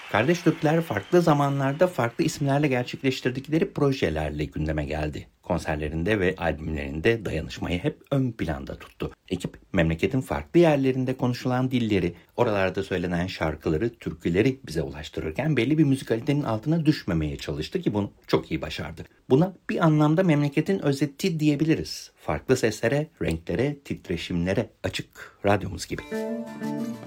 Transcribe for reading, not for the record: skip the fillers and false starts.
Kardeş Türkler farklı zamanlarda farklı isimlerle gerçekleştirdikleri projelerle gündeme geldi. Konserlerinde ve albümlerinde dayanışmayı hep ön planda tuttu. Ekip memleketin farklı yerlerinde konuşulan dilleri, oralarda söylenen şarkıları, türküleri bize ulaştırırken belli bir müzikalitenin altına düşmemeye çalıştı ki bunu çok iyi başardı. Buna bir anlamda memleketin özeti diyebiliriz. Farklı seslere, renklere, titreşimlere açık radyomuz gibi.